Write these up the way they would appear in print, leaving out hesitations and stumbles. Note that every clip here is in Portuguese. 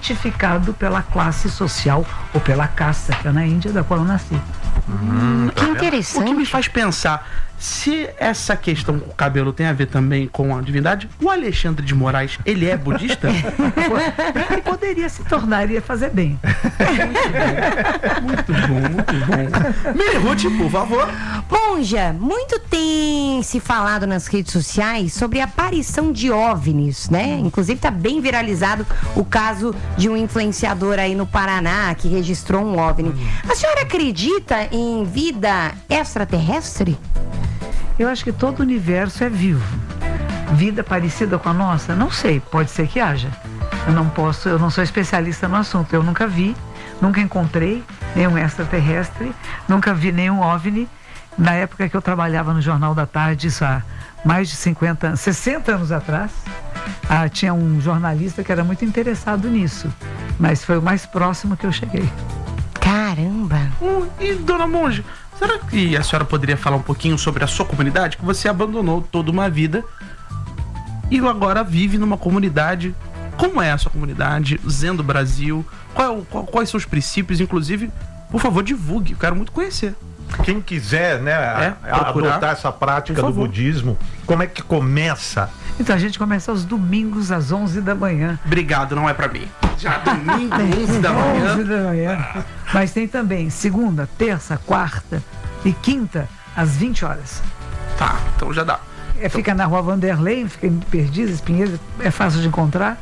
estratificado pela classe social ou pela casta, que é na Índia, da qual eu nasci. Que interessante. O que me faz pensar, se essa questão com o cabelo tem a ver também com a divindade, o Alexandre de Moraes, ele é budista? Ele poderia se tornar, iria fazer bem. Muito bom, muito bom. Mini Ruth, por favor. Monja, muito tem se falado nas redes sociais sobre a aparição de OVNIs, né? Inclusive tá bem viralizado o caso de um influenciador aí no Paraná que registrou um OVNI. A senhora acredita em vida extraterrestre? Eu acho que todo o universo é vivo. Vida parecida com a nossa? Não sei, pode ser que haja. Eu não sou especialista no assunto. Eu nunca vi, nunca encontrei nenhum extraterrestre, nunca vi nenhum OVNI. Na época que eu trabalhava no Jornal da Tarde, isso há mais de 60 anos atrás, tinha um jornalista que era muito interessado nisso. Mas foi o mais próximo que eu cheguei. Caramba! E, dona Monja, será que a senhora poderia falar um pouquinho sobre a sua comunidade? Que você abandonou toda uma vida e agora vive numa comunidade. Como é a sua comunidade? Zendo Brasil? Quais são os princípios? Inclusive, por favor, divulgue. Eu quero muito conhecer. Quem quiser, né, adotar essa prática do budismo, como é que começa? Então, a gente começa aos domingos às 11 da manhã. Obrigado, não é pra mim. Já domingo, 11 da manhã. 11 da manhã. Mas tem também segunda, terça, quarta e quinta às 20 horas. Tá, então já dá. Fica na Rua Vanderlei, fica em Perdizes, Pinheiros, é fácil de encontrar.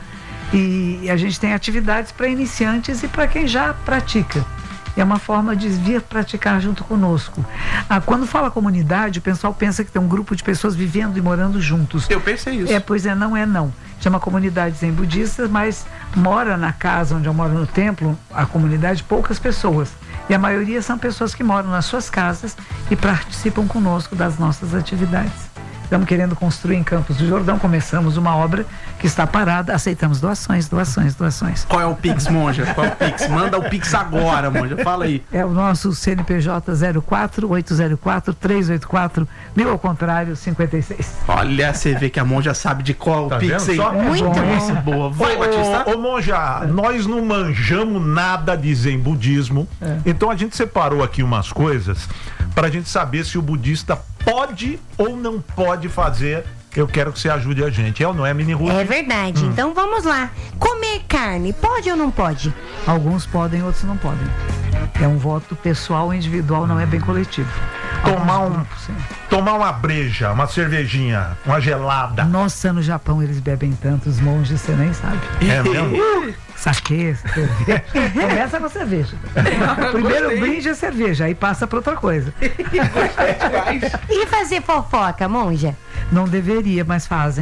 E a gente tem atividades para iniciantes e para quem já pratica. É uma forma de vir praticar junto conosco. Quando fala comunidade, o pessoal pensa que tem um grupo de pessoas vivendo e morando juntos. Eu pensei isso. Pois é, não é não. Chama comunidade zen budista, mas mora na casa onde eu moro no templo, a comunidade, poucas pessoas. E a maioria são pessoas que moram nas suas casas e participam conosco das nossas atividades. Estamos querendo construir em Campos do Jordão, começamos uma obra que está parada, aceitamos doações. Qual é o Pix, Monja? Qual é o Pix? Manda o Pix agora, Monja, fala aí. É o nosso CNPJ 04-804-384, meu ao contrário, 56. Olha, você vê que a Monja sabe de qual o Pix aí. Muito bom. Boa. Vai, Batista. Ô, Monja, nós não manjamos nada de zen budismo, então a gente separou aqui umas coisas pra gente saber se o budista pode ou não pode fazer. Eu quero que você ajude a gente. É ou não é, Mini Ruth? É verdade. Então vamos lá. Comer carne, pode ou não pode? Alguns podem, outros não podem. É um voto pessoal, individual, não é bem coletivo. Tomar uma breja, uma cervejinha, uma gelada. Nossa, no Japão eles bebem tanto, os monges, você nem sabe. É mesmo? Saquê, cerveja. Começa com a cerveja. Primeiro brinde é cerveja, aí passa para outra coisa. E fazer fofoca, monja? Não deveria, mas fazem.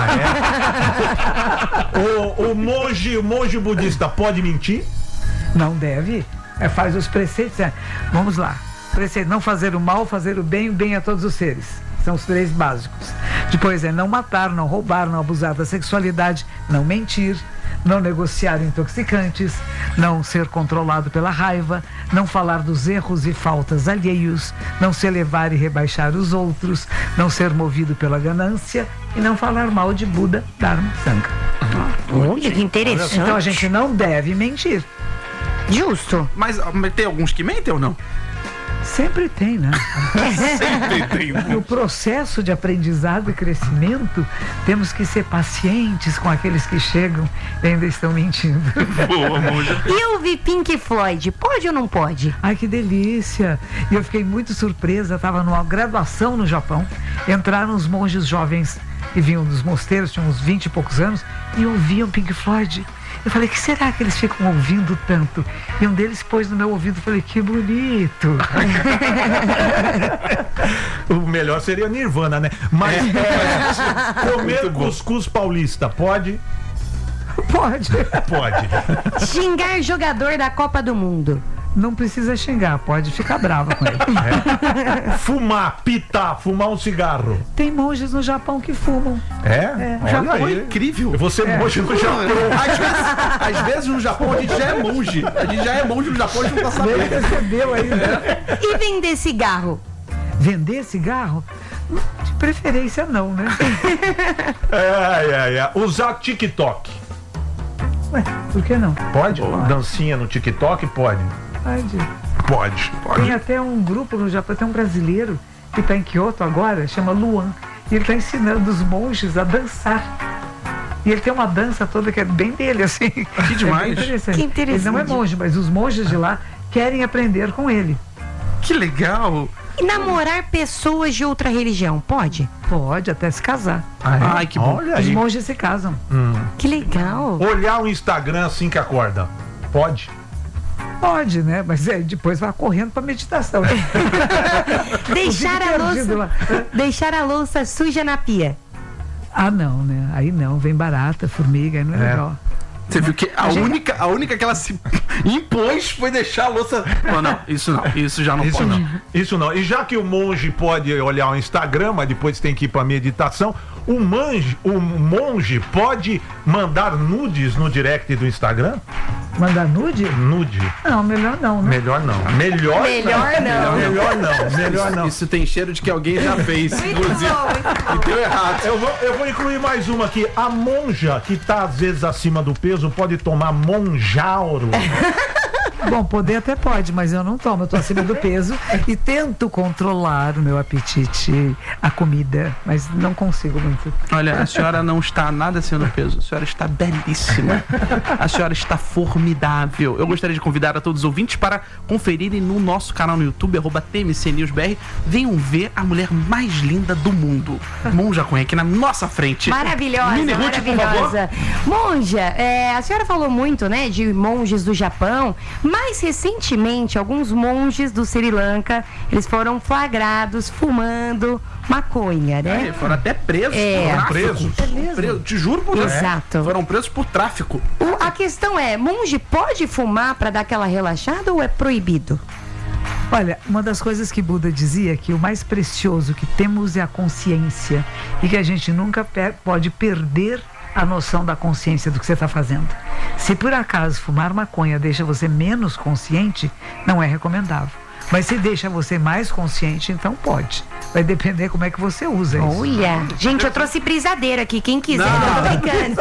O monge budista pode mentir? Não deve. Faz os preceitos. Vamos lá. Preceito: não fazer o mal, fazer o bem a todos os seres. São os 3 básicos. Depois não matar, não roubar, não abusar da sexualidade, não mentir, não negociar intoxicantes, não ser controlado pela raiva, não falar dos erros e faltas alheios, não se elevar e rebaixar os outros, não ser movido pela ganância e não falar mal de Buda, Dharma, Sangha. Olha que interessante. Então a gente não deve mentir. Justo. Mas tem alguns que mentem ou não? Sempre tem, né? Sempre tem. No processo de aprendizado e crescimento, temos que ser pacientes com aqueles que chegam e ainda estão mentindo. Boa, Monja. E eu vi Pink Floyd, pode ou não pode? Ai, que delícia! E eu fiquei muito surpresa, estava numa graduação no Japão, entraram os monges jovens que vinham dos mosteiros, tinham uns 20 e poucos anos, e ouviam Pink Floyd. Eu falei, que será que eles ficam ouvindo tanto? E um deles pôs no meu ouvido, falei, que bonito. O melhor seria Nirvana, né? Mas comer cuscuz paulista, pode? Pode. Pode. Xingar jogador da Copa do Mundo. Não precisa xingar, pode ficar brava com ele. Fumar, pitar, fumar um cigarro. Tem monges no Japão que fumam. Olha Japão aí. é incrível. Você monge no Japão. Às vezes no Japão a gente já é monge. A gente já é monge no Japão, a gente não tá sabendo. Ele percebeu aí. E vender cigarro? Vender cigarro? De preferência não, né? Usar TikTok. Ué, por que não? Pode? Dancinha no TikTok? Pode. Pode. Tem até um grupo no Japão, tem um brasileiro que está em Kyoto agora, chama Luan. E ele está ensinando os monges a dançar. E ele tem uma dança toda que é bem dele, assim. Que demais. Que interessante. Ele não é monge, mas os monges de lá querem aprender com ele. Que legal. E namorar pessoas de outra religião, pode? Pode até se casar. Ai, que bom. Olha Os aí. monges se casam. Que legal. Olhar o Instagram assim que acorda. Pode? Pode, né? Mas depois vai correndo para meditação. Né? Deixar a louça suja na pia. Ah, não, né? Aí não, vem barata, formiga, aí não é legal. Você viu que a única que ela se impôs foi deixar a louça. Não, isso já não pode. Isso não. E já que o monge pode olhar o Instagram, mas depois tem que ir pra meditação, o monge pode mandar nudes no direct do Instagram? Mandar nude? Nude. Não, melhor não, né? Melhor não. Melhor não. Isso tem cheiro de que alguém já fez, inclusive. E deu errado. Eu vou incluir mais uma aqui. A monja que tá às vezes acima do peso pode tomar monjauro. Bom, poder até pode, mas eu não tomo, eu tô acima do peso e tento controlar o meu apetite, a comida, mas não consigo muito. Olha, a senhora não está nada acima do peso, a senhora está belíssima, a senhora está formidável. Eu gostaria de convidar a todos os ouvintes para conferirem no nosso canal no YouTube, @TMCNewsBR, venham ver a mulher mais linda do mundo, Monja Cunha, aqui na nossa frente. Maravilhosa, Mini Ruth, maravilhosa. Monja, a senhora falou muito, né, de monges do Japão. Mais recentemente, alguns monges do Sri Lanka, eles foram flagrados fumando maconha, né? Foram até presos. Foram presos. Te juro por Deus. Exato. Foram presos por tráfico. A questão é, monge pode fumar para dar aquela relaxada ou é proibido? Olha, uma das coisas que Buda dizia é que o mais precioso que temos é a consciência e que a gente nunca pode perder a noção da consciência do que você está fazendo. Se por acaso fumar maconha deixa você menos consciente, não é recomendável. Mas se deixa você mais consciente, então pode. Vai depender como é que você usa isso. Olha, gente, eu trouxe brisadeiro aqui, quem quiser, eu tô brincando.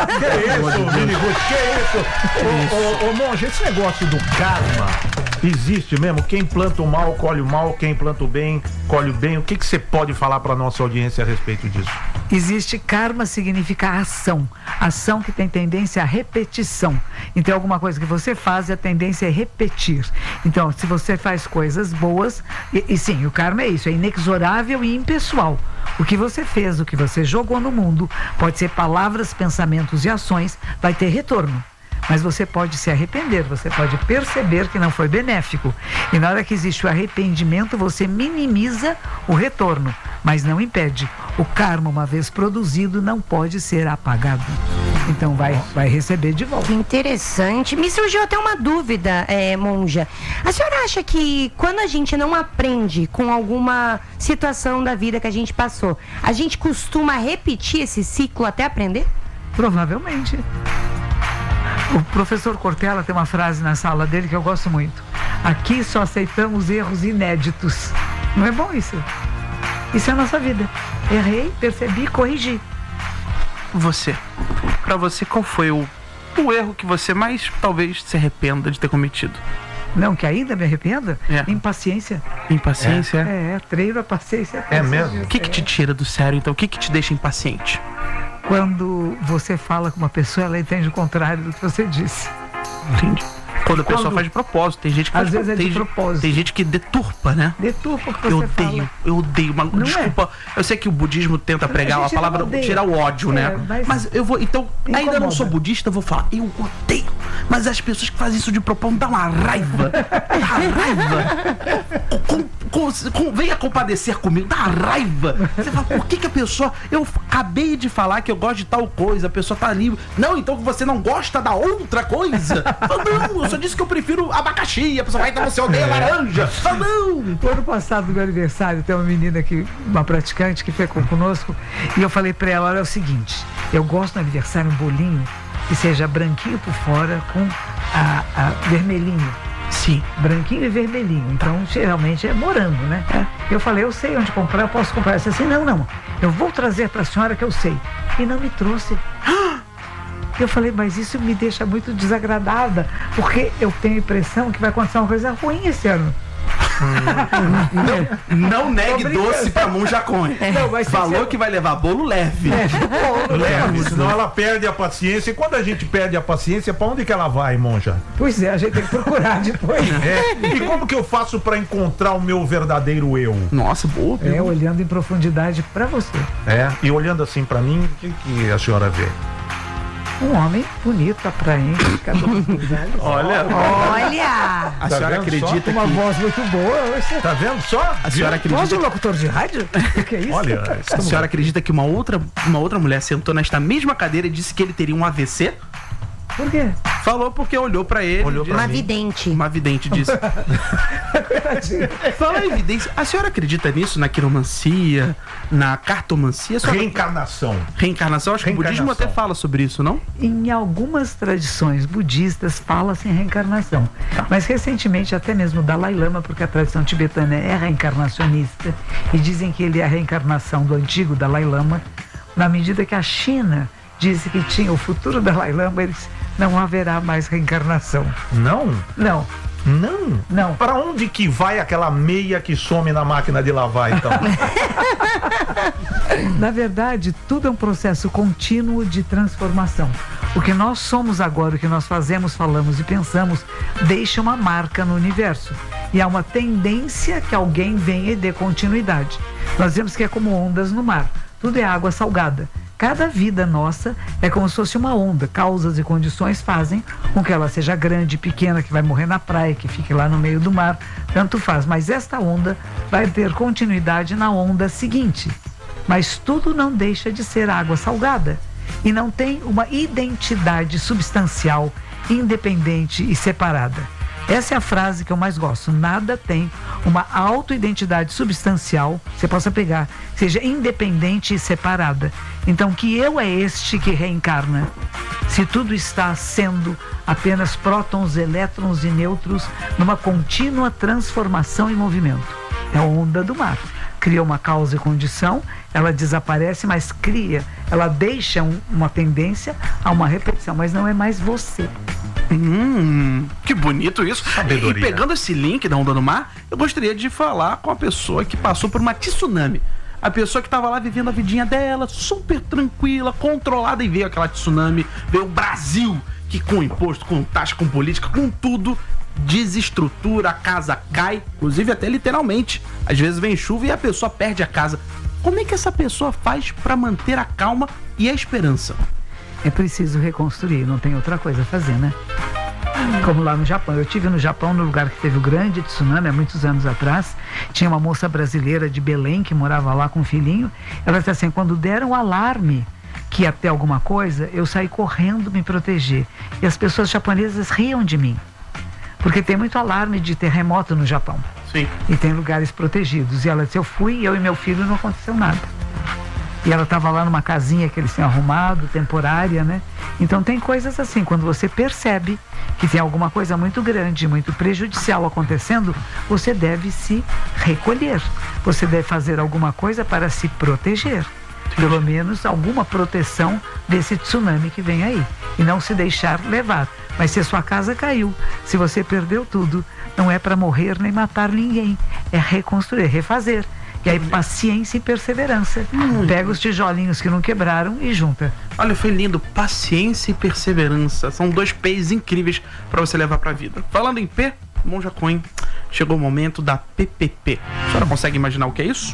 Que isso? Ô monge, esse negócio do karma existe mesmo? Quem planta o mal, colhe o mal, quem planta o bem, colhe o bem. O que você pode falar para nossa audiência a respeito disso? Existe karma, significa ação. Ação que tem tendência à repetição. Então, alguma coisa que você faz, a tendência é repetir. Então, se você faz coisas boas, e sim, o karma é isso, é inexorável e impessoal. O que você fez, o que você jogou no mundo, pode ser palavras, pensamentos e ações, vai ter retorno. Mas você pode se arrepender, você pode perceber que não foi benéfico. E na hora que existe o arrependimento, você minimiza o retorno, mas não impede. O karma, uma vez produzido, não pode ser apagado. Então vai receber de volta. Que interessante. Me surgiu até uma dúvida, monja. A senhora acha que quando a gente não aprende com alguma situação da vida que a gente passou, a gente costuma repetir esse ciclo até aprender? Provavelmente. O professor Cortella tem uma frase na sala dele que eu gosto muito. Aqui só aceitamos erros inéditos. Não é bom isso? Isso é a nossa vida. Errei, percebi, corrigi. Pra você, qual foi o erro que você mais talvez se arrependa de ter cometido? Não, que ainda me arrependa? Impaciência. Impaciência? Treino a paciência. É mesmo? O que te tira do sério, então? O que te deixa impaciente? Quando você fala com uma pessoa, ela entende o contrário do que você disse. Entendi. Quando a pessoa faz de propósito, tem gente que às vezes é de propósito. Tem gente que deturpa, né? Deturpa o que você fala. Eu odeio. Desculpa, eu sei que o budismo tenta pregar a palavra, tirar o ódio, né? Mas eu vou, então, ainda não sou budista, eu vou falar, eu odeio. Mas as pessoas que fazem isso de propósito dá uma raiva. Dá raiva. Venha compadecer comigo, dá raiva. Você fala, por que a pessoa... Eu acabei de falar que eu gosto de tal coisa, a pessoa tá ali... Não, então você não gosta da outra coisa? Não, eu só disse que eu prefiro abacaxi. A pessoa vai, então você odeia laranja. Não! No ano passado, no meu aniversário, tem uma menina aqui, uma praticante que ficou conosco, e eu falei pra ela, olha, é o seguinte, eu gosto no aniversário um bolinho que seja branquinho por fora com a vermelhinho. Sim. Branquinho e vermelhinho. Então, geralmente é morango, né? Eu falei, eu sei onde comprar, eu posso comprar. Ela disse assim, não, eu vou trazer pra senhora que eu sei. E não me trouxe. E eu falei, mas isso me deixa muito desagradada, porque eu tenho a impressão que vai acontecer uma coisa ruim esse ano. Não negue doce pra Monja Coin. Falou que vai levar bolo leve. Leve, senão ela perde a paciência. E quando a gente perde a paciência, pra onde que ela vai, Monja? Pois é, a gente tem que procurar depois. E como que eu faço pra encontrar o meu verdadeiro eu? Nossa, boa. Olhando em profundidade pra você. E olhando assim pra mim, o que a senhora vê? Um homem bonito, atraente, Olha. A senhora vendo acredita uma que... voz muito boa. Você... Tá vendo só? A senhora Voz de acredita... locutor de rádio? O que é isso? Olha, A senhora acredita que uma outra mulher sentou nesta mesma cadeira e disse que ele teria um AVC? Por quê? Falou porque olhou pra ele. Olhou pra Uma mim. vidente. Uma vidente disse. Fala em evidência. A senhora acredita nisso? Na quiromancia? Na cartomancia? Reencarnação. Reencarnação? Acho que o budismo Reencarnação. até fala sobre isso, não? Em algumas tradições budistas fala-se em reencarnação. Mas recentemente até mesmo o Dalai Lama, porque a tradição tibetana é reencarnacionista, e dizem que ele é a reencarnação do antigo Dalai Lama, na medida que a China disse que tinha o futuro Dalai Lama, eles não haverá mais reencarnação. Não? Não. Não? Não. Para onde que vai aquela meia que some na máquina de lavar, então? Na verdade, tudo é um processo contínuo de transformação. O que nós somos agora, o que nós fazemos, falamos e pensamos, deixa uma marca no universo. E há uma tendência que alguém venha e dê continuidade. Nós vemos que é como ondas no mar. Tudo é água salgada. Cada vida nossa é como se fosse uma onda. Causas e condições fazem com que ela seja grande, pequena, que vai morrer na praia, que fique lá no meio do mar. Tanto faz. Mas esta onda vai ter continuidade na onda seguinte. Mas tudo não deixa de ser água salgada. E não tem uma identidade substancial, independente e separada. Essa é a frase que eu mais gosto. Nada tem uma autoidentidade substancial, você possa pegar, seja independente e separada. Então, que eu é este que reencarna? Se tudo está sendo apenas prótons, elétrons e nêutrons numa contínua transformação e movimento. É a onda do mar. Cria uma causa e condição, ela desaparece, mas cria, ela deixa uma tendência a uma repetição, mas não é mais você. Que bonito isso. Sabedoria. E pegando esse link da onda do mar, eu gostaria de falar com a pessoa que passou por uma tsunami. A pessoa que estava lá vivendo a vidinha dela, super tranquila, controlada, e veio aquela tsunami, veio o Brasil, que com imposto, com taxa, com política, com tudo, desestrutura, a casa cai, inclusive até literalmente. Às vezes vem chuva e a pessoa perde a casa. Como é que essa pessoa faz para manter a calma e a esperança? É preciso reconstruir, não tem outra coisa a fazer, né? Como lá no Japão. Eu estive no Japão, no lugar que teve o grande tsunami, há muitos anos atrás. Tinha uma moça brasileira de Belém que morava lá com um filhinho. Ela disse assim, quando deram o alarme que ia ter alguma coisa, eu saí correndo me proteger. E as pessoas japonesas riam de mim. Porque tem muito alarme de terremoto no Japão. Sim. E tem lugares protegidos. E ela disse, eu fui, eu e meu filho, não aconteceu nada. E ela estava lá numa casinha que eles tinham arrumado, temporária, né? Então tem coisas assim, quando você percebe que tem alguma coisa muito grande, muito prejudicial acontecendo, você deve se recolher. Você deve fazer alguma coisa para se proteger. Pelo menos alguma proteção desse tsunami que vem aí. E não se deixar levar. Mas se a sua casa caiu, se você perdeu tudo, não é para morrer nem matar ninguém. É reconstruir, refazer. E aí paciência e perseverança. Pega os tijolinhos que não quebraram e junta. Olha, foi lindo. Paciência e perseverança. São dois P's incríveis para você levar para a vida. Falando em P, Monja Coin, chegou o momento da PPP. A senhora consegue imaginar o que é isso?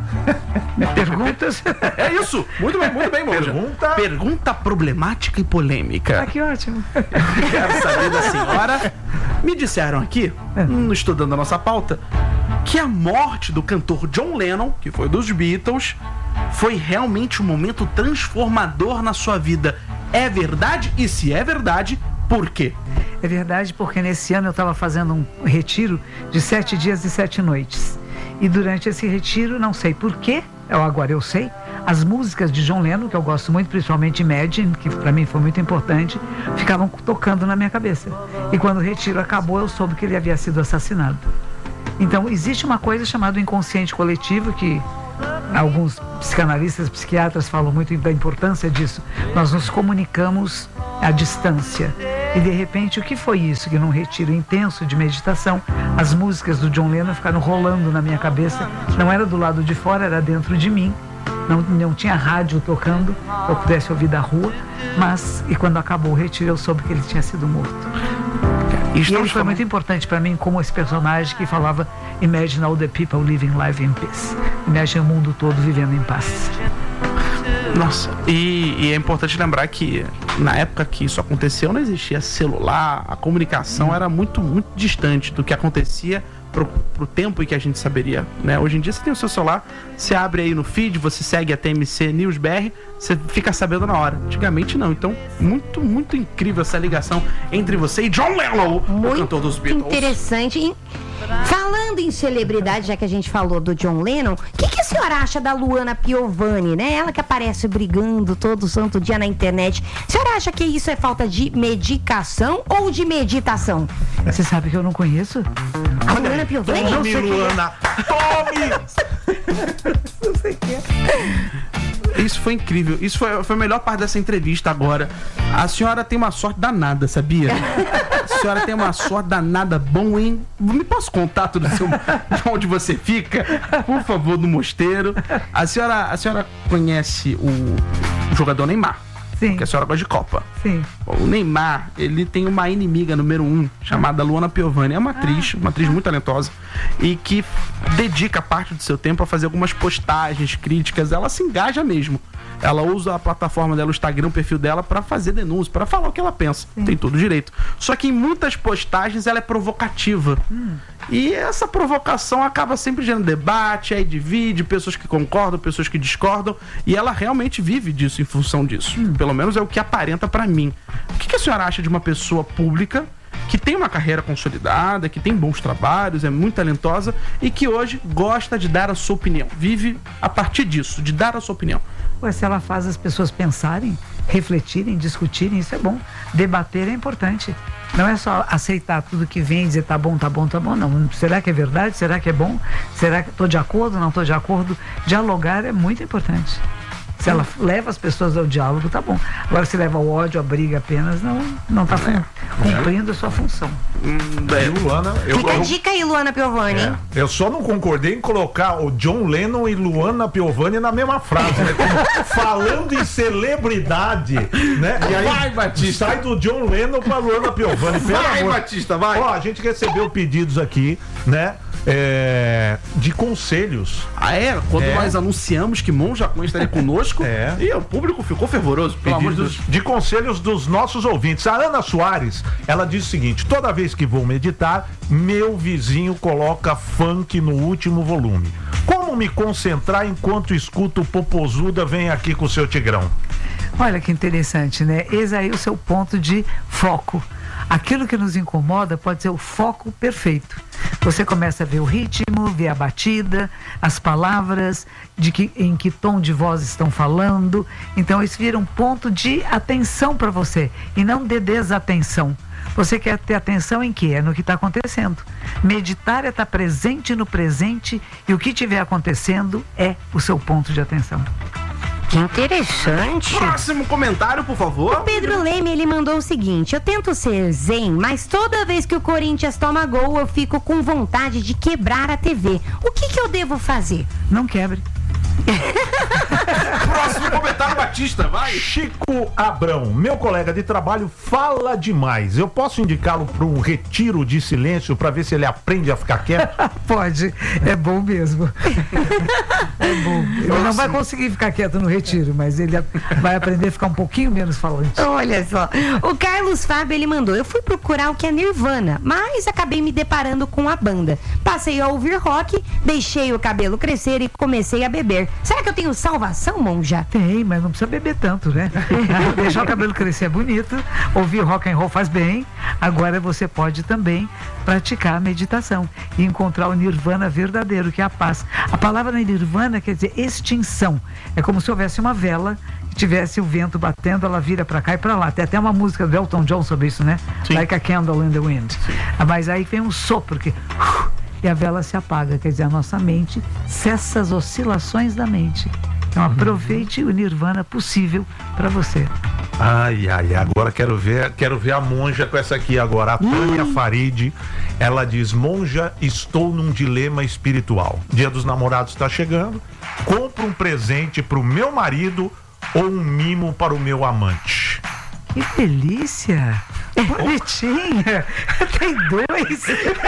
Perguntas? É isso! Muito bem, Monja. Pergunta problemática e polêmica. Ah, que ótimo. Quero saber da senhora. Me disseram aqui, estudando a nossa pauta, que a morte do cantor John Lennon, que foi dos Beatles, foi realmente um momento transformador na sua vida. É verdade? E se é verdade, por quê? É verdade, porque nesse ano eu estava fazendo um retiro de 7 dias e 7 noites. E durante esse retiro, não sei por quê, agora eu sei, as músicas de John Lennon, que eu gosto muito, principalmente Imagine, que para mim foi muito importante, ficavam tocando na minha cabeça. E quando o retiro acabou, eu soube que ele havia sido assassinado. Então, existe uma coisa chamada inconsciente coletivo, que alguns psicanalistas, psiquiatras falam muito da importância disso. Nós nos comunicamos a distância. E de repente, o que foi isso? Que num retiro intenso de meditação, as músicas do John Lennon ficaram rolando na minha cabeça. Não era do lado de fora, era dentro de mim. Não tinha rádio tocando, eu pudesse ouvir da rua. Mas, e quando acabou o retiro, eu soube que ele tinha sido morto. E ele foi muito importante para mim como esse personagem que falava Imagine all the people living life in peace. Imagine o mundo todo vivendo em paz. Nossa, e é importante lembrar que na época que isso aconteceu não existia celular, a comunicação era muito, muito distante do que acontecia pro tempo em que a gente saberia, né? Hoje em dia você tem o seu celular, você abre aí no feed, você segue a TMC News BR, você fica sabendo na hora. Antigamente não, então muito, muito incrível essa ligação entre você e John Lennon, o cantor dos Beatles. Interessante. Falando em celebridade, já que a gente falou do John Lennon, o que a senhora acha da Luana Piovani, né? Ela que aparece brigando todo santo dia na internet. A senhora acha que isso é falta de medicação ou de meditação? Você sabe que eu não conheço? A Luana Piovani? Tome, Luana! Tome! Não sei o que é. Isso foi incrível. Isso foi a melhor parte dessa entrevista agora. A senhora tem uma sorte danada, sabia? A senhora tem uma sorte danada. Bom, hein? Me posso contar tudo de onde você fica? Por favor, do Mosteiro. A senhora conhece o jogador Neymar? Sim. Porque a senhora gosta de Copa. Sim. O Neymar, ele tem uma inimiga número 1, chamada Luana Piovani. É uma atriz muito talentosa e que dedica parte do seu tempo a fazer algumas postagens, críticas. Ela se engaja mesmo. Ela usa a plataforma dela, o Instagram, o perfil dela, pra fazer denúncia, pra falar o que ela pensa. Sim. Tem todo o direito. Só que em muitas postagens ela é provocativa. E essa provocação acaba sempre gerando debate, aí divide, pessoas que concordam, pessoas que discordam. E ela realmente vive disso, em função disso. Pelo menos é o que aparenta pra mim. O que a senhora acha de uma pessoa pública que tem uma carreira consolidada, que tem bons trabalhos, é muito talentosa e que hoje gosta de dar a sua opinião? Vive a partir disso, de dar a sua opinião. Ué, se ela faz as pessoas pensarem, refletirem, discutirem, isso é bom. Debater é importante. Não é só aceitar tudo que vem e dizer tá bom, não. Será que é verdade? Será que é bom? Será que estou de acordo? Não estou de acordo? Dialogar é muito importante. Se ela leva as pessoas ao diálogo, tá bom. Agora, se leva ao ódio, à briga apenas, não tá cumprindo a sua função. Luana, Fica a dica aí, Luana Piovani. Eu só não concordei em colocar o John Lennon e Luana Piovani na mesma frase, né? Falando em celebridade, né? E aí vai, Batista. Sai do John Lennon pra Luana Piovani. Vai, Batista, vai. Ó, a gente recebeu pedidos aqui, né? De conselhos. Quando nós anunciamos que Monja Coen estaria conosco, e o público ficou fervoroso, pelo amor de Deus. De conselhos dos nossos ouvintes. A Ana Soares, ela diz o seguinte: toda vez que vou meditar, meu vizinho coloca funk no último volume. Como me concentrar enquanto escuto o Popozuda vem aqui com o seu Tigrão? Olha que interessante, né? Eis aí o seu ponto de foco. Aquilo que nos incomoda pode ser o foco perfeito. Você começa a ver o ritmo, ver a batida, as palavras, em que tom de voz estão falando. Então isso vira um ponto de atenção para você e não de desatenção. Você quer ter atenção em quê? É no que está acontecendo. Meditar é estar presente no presente e o que estiver acontecendo é o seu ponto de atenção. Que interessante. Próximo comentário, por favor. O Pedro Leme, ele mandou o seguinte: eu tento ser zen, mas toda vez que o Corinthians toma gol, eu fico com vontade de quebrar a TV. O que eu devo fazer? Não quebre. Próximo comentário, Batista, vai. Chico Abrão, meu colega de trabalho fala demais. Eu posso indicá-lo para um retiro de silêncio para ver se ele aprende a ficar quieto? Pode, é bom mesmo. É bom. Ele não vai conseguir ficar quieto no retiro, mas ele vai aprender a ficar um pouquinho menos falante. Olha só, o Carlos Fábio, ele mandou: eu fui procurar o que é Nirvana, mas acabei me deparando com a banda. Passei a ouvir rock, deixei o cabelo crescer e comecei a beber. Será que eu tenho salvação, monja? Tem, mas não precisa beber tanto, né? Deixar o cabelo crescer é bonito, ouvir rock and roll faz bem. Agora você pode também praticar a meditação e encontrar o nirvana verdadeiro, que é a paz. A palavra nirvana quer dizer extinção. É como se houvesse uma vela, tivesse o vento batendo, ela vira pra cá e pra lá. Tem até uma música do Elton John sobre isso, né? Sim. Like a candle in the wind. Mas aí vem um sopro que... e a vela se apaga, quer dizer, a nossa mente cessa as oscilações da mente. Então aproveite o nirvana possível para você. Ai, agora quero ver a monja com essa aqui agora. A Tânia Farid, ela diz: monja, estou num dilema espiritual. Dia dos Namorados está chegando. Compro um presente pro meu marido ou um mimo para o meu amante? Que delícia! Bonitinha! Tem dois!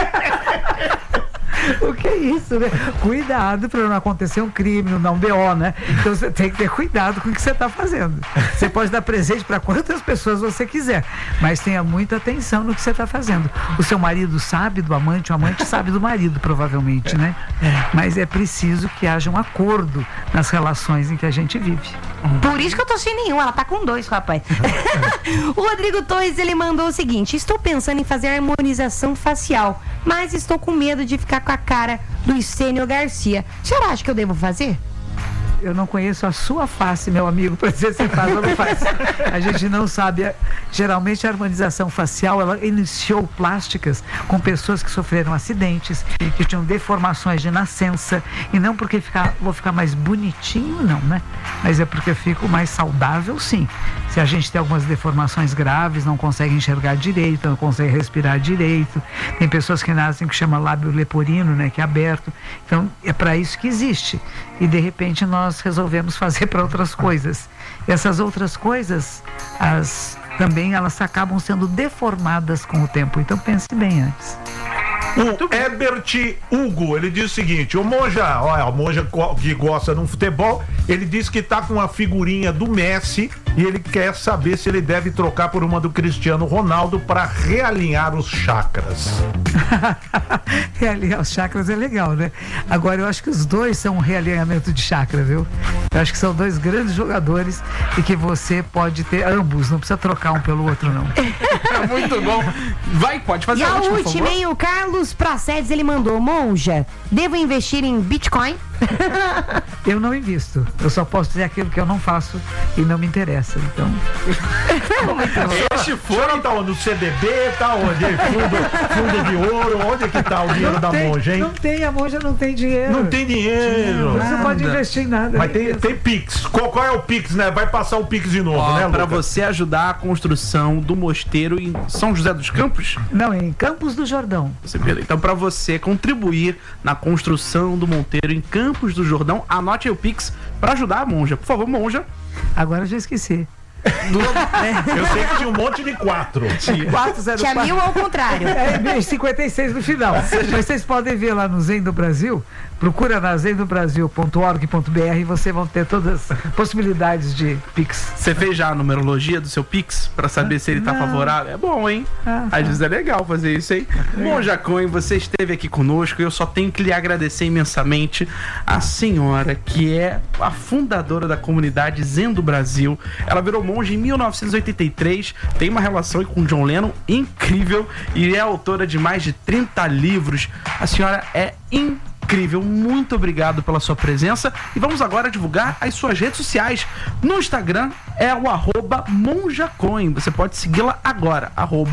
O que é isso, né? Cuidado para não acontecer um crime, não dar um BO, né? Então você tem que ter cuidado com o que você está fazendo. Você pode dar presente para quantas pessoas você quiser, mas tenha muita atenção no que você está fazendo. O seu marido sabe do amante, o amante sabe do marido, provavelmente, né? Mas é preciso que haja um acordo nas relações em que a gente vive. Por isso que eu tô sem nenhum, ela tá com 2, rapaz. O Rodrigo Torres, ele mandou o seguinte: estou pensando em fazer harmonização facial, mas estou com medo de ficar com a cara do Estênio Garcia. O senhor acha que eu devo fazer? Eu não conheço a sua face, meu amigo, para dizer se faz ou não faz. A gente não sabe. Geralmente a harmonização facial, ela iniciou plásticas com pessoas que sofreram acidentes, que tinham deformações de nascença, e não porque vou ficar mais bonitinho, não, né? Mas é porque eu fico mais saudável, sim. Se a gente tem algumas deformações graves, não consegue enxergar direito, não consegue respirar direito. Tem pessoas que nascem que chama lábio leporino, né, que é aberto. Então é para isso que existe. E de repente nós resolvemos fazer para outras coisas. E essas outras coisas, também elas acabam sendo deformadas com o tempo. Então pense bem antes. O Herbert Hugo, ele diz o seguinte: o monja, olha, o monja que gosta de futebol, ele diz que tá com a figurinha do Messi e ele quer saber se ele deve trocar por uma do Cristiano Ronaldo para realinhar os chakras. Realinhar os chakras é legal, né? Agora eu acho que os dois são um realinhamento de chakra, viu? Eu acho que são dois grandes jogadores e que você pode ter ambos, não precisa trocar um pelo outro, não. Muito bom. Vai, pode fazer e a última, última, hein? O Carlos Pracedes, ele mandou: monja, devo investir em Bitcoin? Eu não invisto. Eu só posso dizer aquilo que eu não faço e não me interessa. Então. Esse fora tá onde? No CDB, tá onde? Fundo de ouro, onde é que tá o dinheiro da monja, hein? Não tem, a monja não tem dinheiro. Não tem dinheiro. Você não pode investir em nada. Mas tem Pix. Qual é o Pix, né? Vai passar o Pix de novo, né, Lucas? Pra você ajudar a construção do mosteiro em São José dos Campos? Não, em Campos do Jordão. Então, para você contribuir na construção do monteiro em Campos do Jordão, anote aí o Pix para ajudar a monja. Por favor, monja. Agora eu já esqueci. Eu sei que tinha um monte de 4. 404. Tinha 1000 ao contrário. É 56 no final. Mas vocês podem ver lá no Zen do Brasil. Procura na zendobrasil.org.br e vocês vão ter todas as possibilidades de Pix. Você fez já a numerologia do seu Pix para saber se ele tá favorável? É bom, hein? Às vezes é legal fazer isso, hein? Monja Cohen, você esteve aqui conosco e eu só tenho que lhe agradecer imensamente. A senhora, que é a fundadora da comunidade Zen do Brasil, ela virou monja em 1983, tem uma relação com John Lennon incrível e é autora de mais de 30 livros. A senhora é incrível, muito obrigado pela sua presença e vamos agora divulgar as suas redes sociais. No Instagram é o @monjacoin, você pode segui-la agora,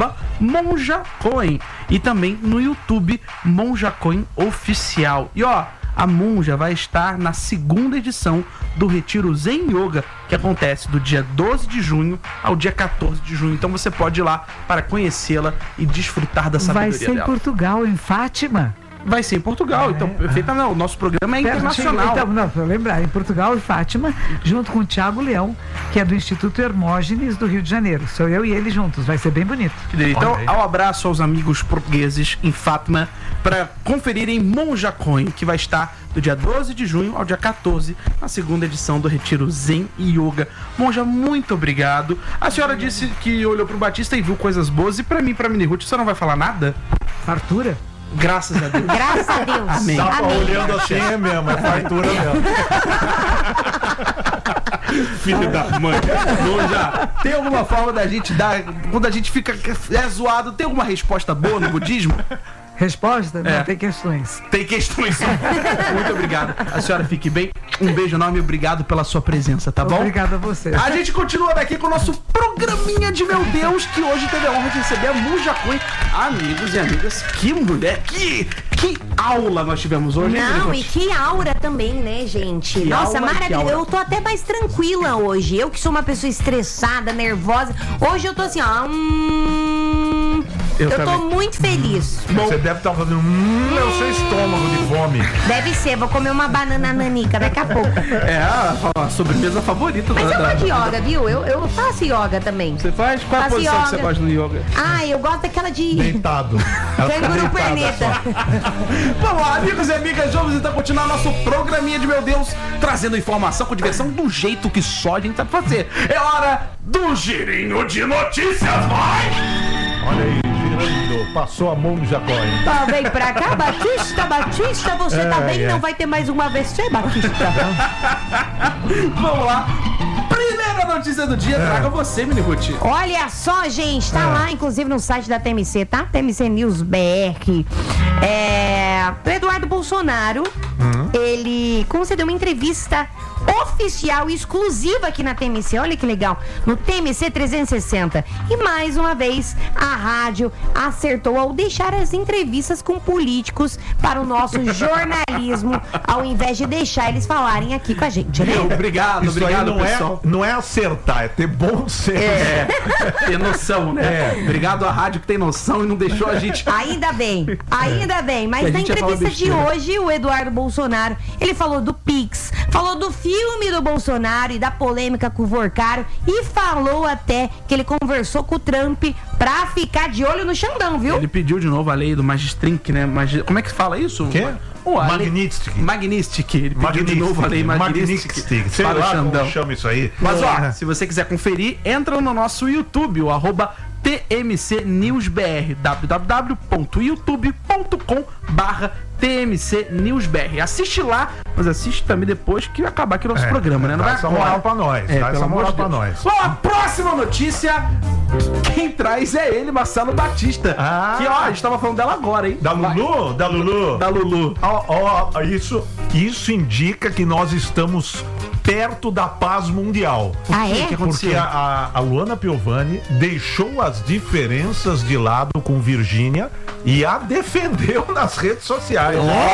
@monjacoin, e também no YouTube Monjacoin Oficial. E ó, a monja vai estar na segunda edição do Retiro Zen Yoga, que acontece do dia 12 de junho ao dia 14 de junho. Então você pode ir lá para conhecê-la e desfrutar da sabedoria dela. Vai ser em Portugal, em Fátima. Vai ser em Portugal, então perfeito. Não, o nosso programa é internacional. Então, não, pra lembrar, em Portugal e Fátima, junto com o Thiago Leão, que é do Instituto Hermógenes do Rio de Janeiro. Sou eu e ele juntos, vai ser bem bonito. Então, ao abraço aos amigos portugueses em Fátima para conferirem Monja Cohen, que vai estar do dia 12 de junho ao dia 14, na segunda edição do Retiro Zen e Yoga. Monja, muito obrigado. A senhora disse que olhou pro Batista e viu coisas boas, e pra mim, pra Mini Ruth, você não vai falar nada? Fartura? Graças a Deus. Graças a Deus. Amém. Tava olhando assim, é mesmo, é fartura mesmo. Filho da mãe. Monja, tem alguma forma da gente dar, quando a gente fica zoado, tem alguma resposta boa no budismo? Resposta? Não, tem questões. Tem questões. Muito obrigado. A senhora fique bem. Um beijo enorme e obrigado pela sua presença, tá bom? Obrigado a você. A gente continua daqui com o nosso programinha de meu Deus, que hoje teve a honra de receber a Monja Cohen. Amigos e amigas, que mulher, que Que aula nós tivemos hoje, hein, Não, Minicuti? e que aura também, né, gente? Que Nossa, aula e que maravilhoso. aura. Eu tô até mais tranquila hoje. Eu que sou uma pessoa estressada, nervosa. Hoje eu tô assim, ó. Eu tô também. muito feliz. Você deve estar fazendo é o seu estômago de fome. Deve ser, vou comer uma banana nanica daqui a pouco. É a sobremesa favorita Mas eu da... gosto de yoga, viu? Eu faço yoga também. Você faz? Qual a Faço posição que yoga. você gosta no yoga? Ah, eu gosto daquela de Deitado. Ela fica canguru deitada perneta. só. Vamos lá, amigos e amigas, vamos então continuar nosso programinha de meu Deus, trazendo informação com diversão do jeito que só a gente sabe fazer. É hora do girinho de notícias, vai! Olha aí, girando. Passou a mão no Jacói. Tá, vem pra cá, Batista, você tá bem? Não vai ter mais uma vez, Batista. Vamos lá. Primeira notícia do dia, traga você, Minicuti. Olha só, gente, tá lá, inclusive, no site da TMC, tá? TMC News BR. O Eduardo Bolsonaro, ele concedeu uma entrevista oficial e exclusiva aqui na TMC, olha que legal, no TMC 360. E mais uma vez, a rádio acertou ao deixar as entrevistas com políticos para o nosso jornalismo, ao invés de deixar eles falarem aqui com a gente, né? Obrigado, Isso aí obrigado, não pessoal. não é acertar, é ter bom senso. Ter noção, né? Obrigado à rádio que tem noção e não deixou a gente... Ainda bem. Mas Que a na gente ia falar entrevista de besteira. hoje, o Eduardo Bolsonaro, ele falou do Pix, falou do filme do Bolsonaro e da polêmica com o Vorcaro e falou até que ele conversou com o Trump pra ficar de olho no Xandão, viu? Ele pediu de novo a lei do Magistrink, né? Como é que fala isso? Quê? A lei- Magnitsky. Magnitsky. Ele pediu de novo a lei Magnitsky Sei para o lá Xandão. como chama isso aí. Mas ó, se você quiser conferir, entra no nosso YouTube, o @TMC News BR, www.youtube.com/TMC News BR. Assiste lá, mas assiste também depois que acabar aqui o nosso programa, né? Não Dá vai essa agora. moral pra nós. Dá Pelo essa amor moral de pra Deus. nós. Bom, a próxima notícia, quem traz é ele, Marcelo Batista. Ah. Que ó, a gente tava falando dela agora, hein? Da Lulu? Da Lulu? Da Lulu. Ó, isso indica que nós estamos perto da paz mundial. Ah, é? que aconteceu? Porque a Luana Piovani deixou as diferenças de lado com Virgínia e a defendeu nas redes sociais.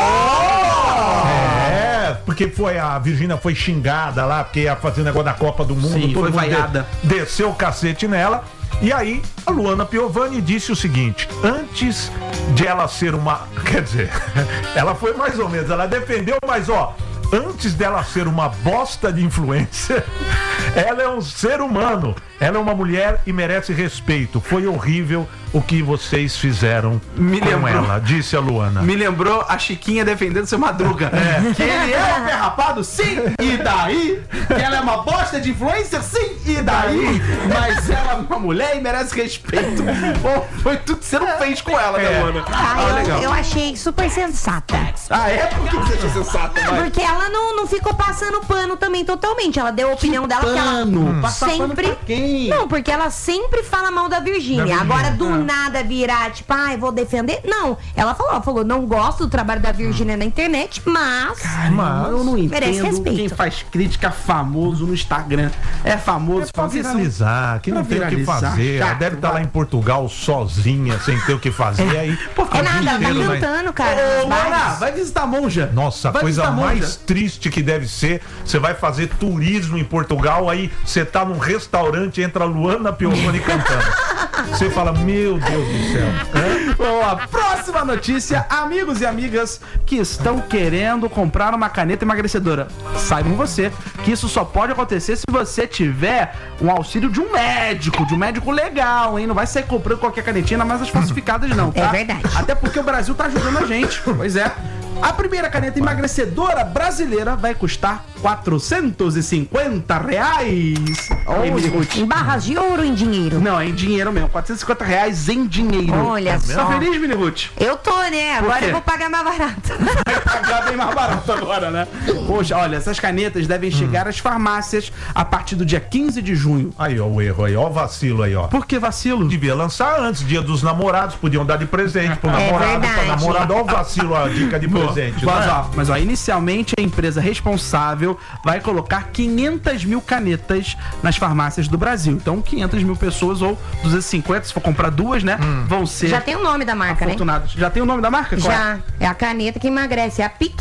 Porque a Virgínia foi xingada lá, porque ia fazer negócio da Copa do Mundo. Sim, todo foi mundo vaiada. desceu o cacete nela. E aí, a Luana Piovani disse o seguinte: antes de ela ser uma. Quer dizer, ela foi mais ou menos, ela defendeu, mas ó. Antes dela ser uma bosta de influência, ela é um ser humano. Ela é uma mulher e merece respeito. Foi horrível o que vocês fizeram com ela, disse a Luana. Me lembrou a Chiquinha defendendo seu Madruga. Que ele é um derrapado, sim, e daí? Que ela é uma bosta de influencer, sim, e daí? Mas ela é uma mulher e merece respeito. Bom, foi tudo que você não fez com ela, né, Luana? Eu achei super sensata. Ah, é? Por que você achou sensato? Vai? Porque ela não ficou passando pano também totalmente. Ela deu a opinião dela que ela Passar pano sempre. pra quem? Não, porque ela sempre fala mal da Virgínia. Agora, do nada virar, tipo, vou defender. Não. Ela falou, não gosto do trabalho da Virgínia na internet, mas. Mas eu não merece entendo respeito. quem faz crítica famoso no Instagram. É famoso, Pra viralizar, que não tem o que viralizar, fazer. Ela chato, deve estar lá em Portugal sozinha, sem ter o que fazer. Aí, É nada, tá inteiro, né? cantando, cara. Ô, nos bares. Luana, vai visitar a monja. Nossa, a Vai coisa visitar a mais monja. triste que deve ser, você vai fazer turismo em Portugal, aí você tá num restaurante, entra a Luana Piovani cantando. Você fala, meu Deus do céu. Bom, a próxima notícia, amigos e amigas que estão querendo comprar uma caneta emagrecedora. Saibam você que isso só pode acontecer se você tiver um auxílio de um médico legal, hein? Não vai sair comprando qualquer canetinha, mas as falsificadas não, tá? É verdade. Até porque o Brasil tá ajudando a gente, pois é. A primeira caneta emagrecedora brasileira vai custar R$450. Em barras de ouro ou em dinheiro? Não, é em dinheiro mesmo. R$450 em dinheiro. Olha só. Tá feliz, Mini Ruth? Eu tô, né? Agora quê? eu vou pagar mais barato. Vai pagar bem mais barato agora, né? Poxa, olha, essas canetas devem chegar às farmácias a partir do dia 15 de junho. Aí, ó, o erro aí, ó, o vacilo aí, ó. Por que vacilo? Devia lançar antes, dia dos namorados, podiam dar de presente pro namorado, pra verdade. namorada, ó o vacilo, ó, a dica de presente. presentes. Mas inicialmente a empresa responsável vai colocar 500 mil canetas nas farmácias do Brasil. Então 500 mil pessoas ou 250, se for comprar duas, né? Vão ser Já tem o nome da marca, afortunadas. Já tem o nome da marca? Qual Já. É a caneta que emagrece, é a PIC.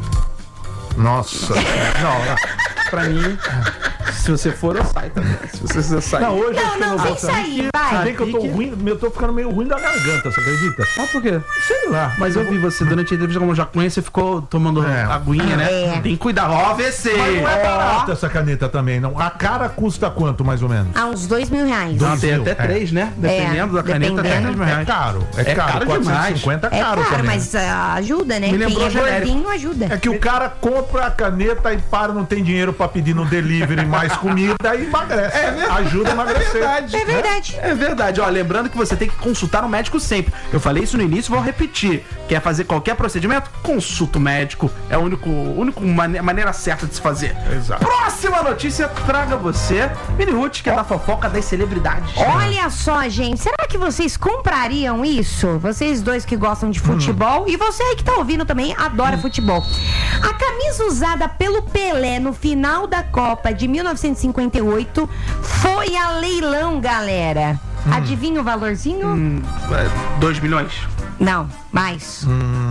Nossa. Pra mim, se você for, eu saio também. Se você sair. Não, hoje acho que eu Não, não vou vem sair, Se vai. bem que eu tô ruim, eu tô ficando meio ruim da garganta, você acredita? Ah, por quê? Sei lá. Mas eu vi você durante a entrevista, como eu já conheço, você ficou tomando aguinha, né? Tem que cuidar. Ó, AVC! Mas não é barata essa caneta também, não. A cara custa quanto, mais ou menos? Há uns R$2.000. Não, tem mil, até 3, né? Dependendo da caneta, até 3 mil É reais. caro. É caro. demais. 450 é É caro caro, também. mas ajuda, né? Me Quem lembrou é genérico. gordinho ajuda. É que o cara compra a caneta e para, não tem dinheiro pra pedir no delivery mais comida e emagrece. Ajuda a emagrecer. É verdade. É verdade. Ó, lembrando que você tem que consultar um médico sempre. Eu falei isso no início, vou repetir. Quer fazer qualquer procedimento? Consulta o médico. É a única maneira certa de se fazer. Exato. Próxima notícia traga você, Mini Ruth, que é da fofoca das celebridades. Olha só, gente, será que vocês comprariam isso? Vocês dois que gostam de futebol e você aí que tá ouvindo também adora futebol. A camisa usada pelo Pelé no final da Copa de 1958 foi a leilão, galera. Adivinha o valorzinho? 2 milhões. Não, mais.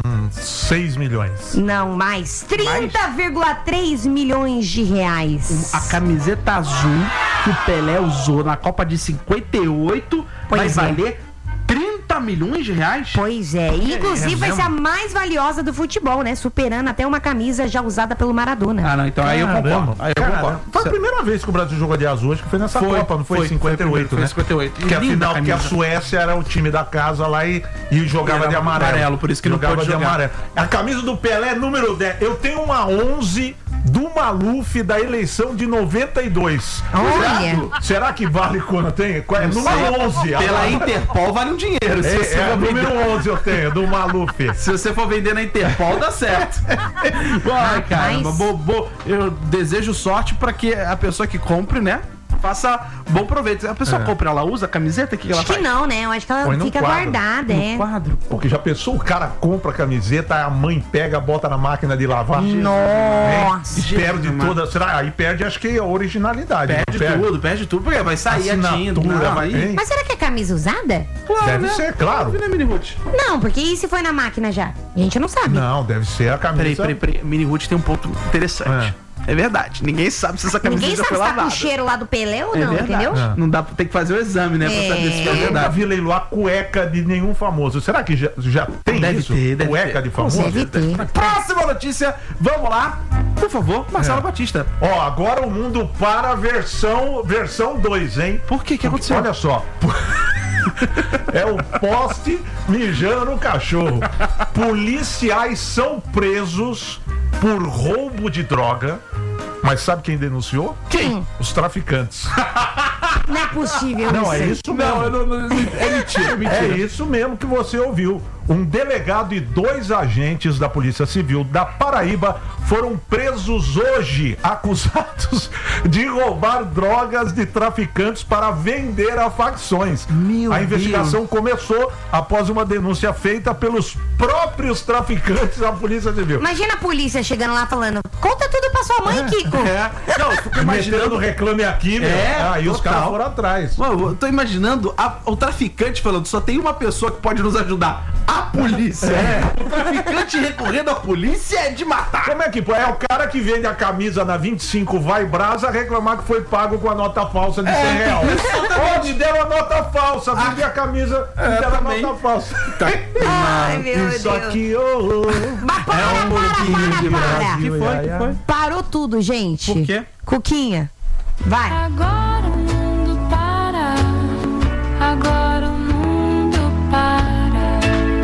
6 milhões. Não, mais. 30,3 milhões de reais. A camiseta azul que o Pelé usou na Copa de 58 Pois vai é. valer 30 milhões de reais? Pois é, e inclusive vai ser a mais valiosa do futebol, né? Superando até uma camisa já usada pelo Maradona. Ah, não, então aí eu concordo. Aí eu concordo. Foi a primeira vez que o Brasil jogou de azul, acho que foi nessa Copa, não foi em 58, foi né? 58. Que a Linda final, que a camisa. Suécia era o time da casa lá e jogava Era de amarelo. por isso que não jogava pôde de jogar. amarelo. A camisa do Pelé, número 10. Eu tenho uma 11 do Maluf da eleição de 92. Olha. Será que vale quando tem? É número 11. Pela Interpol vale um dinheiro. Se você É for vender- número 11 eu tenho, do Maluf. Se você for vender na Interpol, dá certo. Ai, caramba. Eu desejo sorte pra que a pessoa que compre, né, faça bom proveito. A pessoa compra, ela usa a camiseta? O que ela Acho que faz? não, né? Eu acho que ela Põe no fica quadro. guardada, No é. quadro. Porque já pensou, o cara compra a camiseta, a mãe pega, bota na máquina de lavar. Nossa. E perde toda. Será? Aí perde, acho que a originalidade. Perde tudo, porque vai sair a tinta. Assinatura, Vai... hein? Mas será que é camisa usada? Claro, Deve né? ser, claro. Né, Mini Ruth? Não, porque e se foi na máquina já? A gente não sabe. Não, deve ser a camisa. Peraí. Mini Ruth tem um ponto interessante. É verdade. Ninguém sabe se essa camisa Ninguém já sabe foi se tá com lavada. o cheiro lá do Pelé ou não, verdade. entendeu? Não dá, tem que fazer o exame, né? Pra saber se é Eu nunca verdade. vi leiloar cueca de nenhum famoso. Será que já tem Deve isso? ter, deve cueca ter. de famoso? Deve ter. Próxima notícia, vamos lá. Por favor, Marcelo Batista. Ó, agora o mundo para a versão 2, hein? Por quê? O que aconteceu? Olha só. É o poste mijando no cachorro. Policiais são presos por roubo de droga. Mas sabe quem denunciou? Quem? Os traficantes. Não é possível Não, é isso. isso mesmo. É mentira, É isso mesmo que você ouviu. Um delegado e 2 agentes da Polícia Civil da Paraíba foram presos hoje, acusados de roubar drogas de traficantes para vender a facções. A investigação começou após uma denúncia feita pelos próprios traficantes à Polícia Civil. Imagina a polícia chegando lá falando: conta tudo pra sua mãe, Kiko. Não, eu fico Imaginando reclame aqui, meu. Aí os total. caras foram atrás. Mano, eu tô imaginando o traficante falando, só tem uma pessoa que pode nos ajudar. A polícia. O traficante recorrendo à polícia é de matar. Como é que pô? É o cara que vende a camisa na 25 Vai Brasa reclamar que foi pago com a nota falsa de 100 reais. Onde deram a nota falsa? Vende a camisa e deram a também. nota falsa. Ai, meu Isso Deus. aqui, ô. Mas para. Que foi? Parou tudo, gente. Por quê? Cuquinha, vai. Agora o mundo para. Agora o mundo para.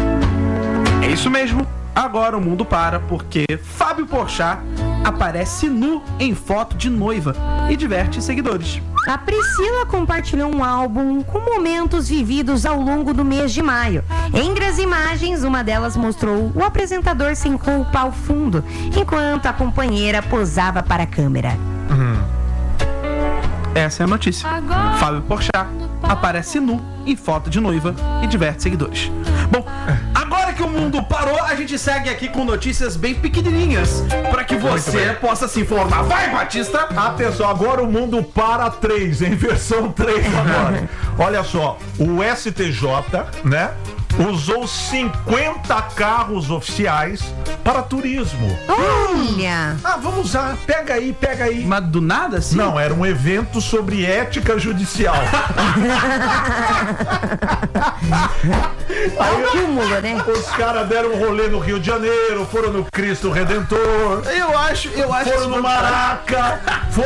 É isso mesmo. Agora o mundo para porque Fábio Porchat aparece nu em foto de noiva e diverte seguidores. A Priscila compartilhou um álbum com momentos vividos ao longo do mês de maio. Entre as imagens, uma delas mostrou o apresentador sem roupa ao fundo, enquanto a companheira posava para a câmera. Essa é a notícia. Fábio Porchat aparece nu em foto de noiva e diverte seguidores. Bom, agora que o mundo parou, a gente segue aqui com notícias bem pequenininhas para que você possa se informar. Vai, Batista! Atenção, agora o mundo para 3, em versão 3 agora. Olha só, o STJ, né, usou 50 carros oficiais para turismo. Olha! Ah, vamos usar, pega aí. Mas do nada, assim? Não, era um evento sobre ética judicial. É um cúmulo, né? Os caras deram um rolê no Rio de Janeiro, foram no Cristo Redentor. Eu acho. Foram no Maraca.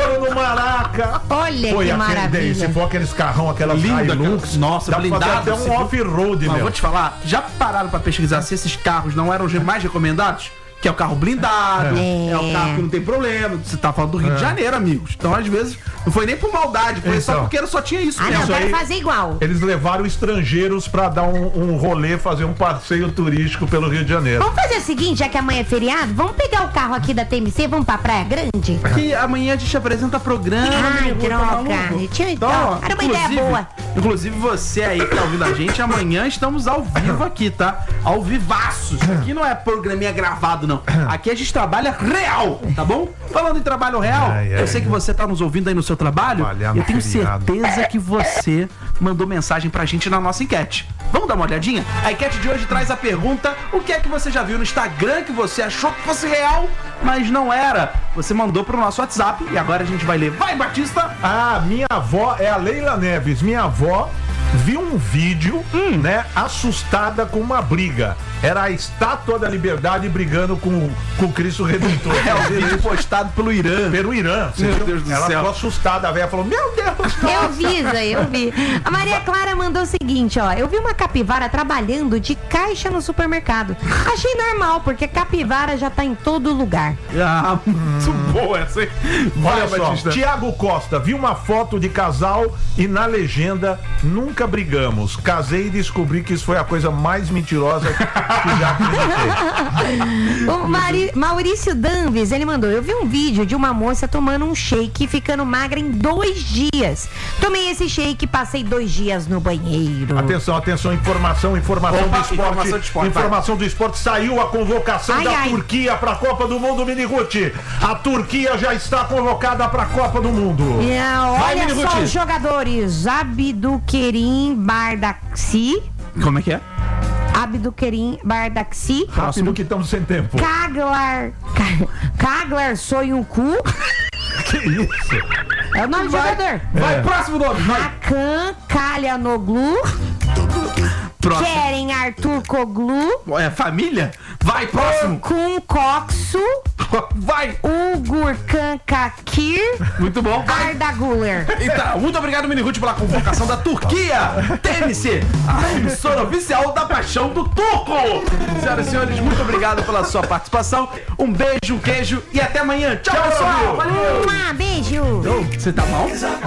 Olha que maravilha. Se for aqueles carrão, aquelas Lindo, Hilux, nossa, dá pra fazer blindado, até você um viu? off-road, Mas meu. vou te falar, já pararam pra pesquisar se esses carros não eram os mais recomendados? Que é o carro blindado, é o carro que não tem problema. Você tá falando do Rio de Janeiro, amigos. Então, às vezes, não foi nem por maldade, foi só porque só tinha isso Ah, não, mesmo. quero aí- fazer igual. Eles levaram estrangeiros pra dar um rolê, fazer um passeio turístico pelo Rio de Janeiro. Vamos fazer o seguinte, já que amanhã é feriado, vamos pegar o carro aqui da TMC, vamos pra Praia Grande? Que amanhã a gente apresenta programa. Ai, meu, tá droga. maluco? Tinha- Então, era uma ideia boa. Inclusive você aí que tá ouvindo a gente, amanhã estamos ao vivo aqui, tá? Ao vivaço. Isso aqui não é programinha gravado, não. Aqui a gente trabalha real, tá bom? Falando em trabalho real, eu sei que você tá nos ouvindo aí no seu trabalho. Trabalhar no Eu tenho feriado. certeza que você mandou mensagem pra gente na nossa enquete. Vamos dar uma olhadinha? A enquete de hoje traz a pergunta: o que é que você já viu no Instagram que você achou que fosse real, mas não era? Você mandou pro nosso WhatsApp e agora a gente vai ler. Vai, Batista! Ah, minha avó é a Leila Neves. Minha avó viu um vídeo, né, assustada com uma briga. Era a Estátua da Liberdade brigando com o Cristo Redentor. É o vídeo postado pelo Irã. Pelo Irã. Você Meu viu? Deus do Ela céu. ficou assustada. A velha falou: Meu Deus, Eu vi, Zé, eu vi. A Maria Clara mandou o seguinte, ó. Eu vi uma capivara trabalhando de caixa no supermercado. Achei normal, porque capivara já tá em todo lugar. Ah, muito boa essa, hein? Vai, Olha só, Batista. Tiago Costa viu uma foto de casal e na legenda: nunca brigamos. Casei e descobri que isso foi a coisa mais mentirosa que já acreditei. O Maurício Danves, ele mandou: eu vi um vídeo de uma moça tomando um shake e ficando magra em 2 dias. Tomei esse shake e passei 2 dias no banheiro. Atenção, informação Opa, do esporte. informação de esporte, Informação do esporte. Saiu a convocação Ai, da ai. Turquia para a Copa do Mundo, Mini Ruth. A Turquia já está convocada para a Copa do Mundo. Vai, Olha Mini só Ruth. os jogadores: Abdukerim Bardaksi, Como é que é? Abdukerim Bardaksi, Rápido que estamos sem tempo. Kaglar Soyuncu, Que isso? é o nome do jogador. Vai, próximo nome. Vai. Hakan Kalyanoglu, Próximo. Keren Arthur Koglu, É família? Vai, próximo. Kun Koksu, Vai. Ugur Kankakir, Muito bom. Vai. Arda Güler. Então, muito obrigado, Mini Ruth, pela convocação da Turquia. TMC, a emissora oficial da paixão do turco. Senhoras e senhores, muito obrigado pela sua participação. Um beijo, um queijo e até amanhã. Tchau, pessoal. Valeu. Beijo. Você tá mal?